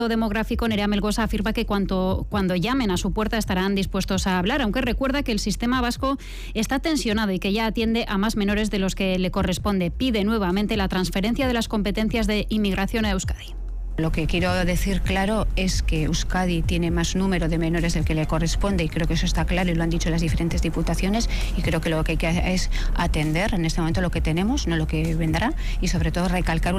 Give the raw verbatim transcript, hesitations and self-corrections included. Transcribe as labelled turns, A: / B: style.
A: demográfico, Nerea Melgosa afirma que cuanto, cuando llamen a su puerta estarán dispuestos a hablar, aunque recuerda que el sistema vasco está tensionado y que ya atiende a más menores de los que le corresponde. Pide nuevamente la transferencia de las competencias de inmigración a Euskadi.
B: Lo que quiero decir claro es que Euskadi tiene más número de menores del que le corresponde y creo que eso está claro y lo han dicho las diferentes diputaciones y creo que lo que hay que hacer es atender en este momento lo que tenemos, no lo que vendrá y sobre todo recalcar una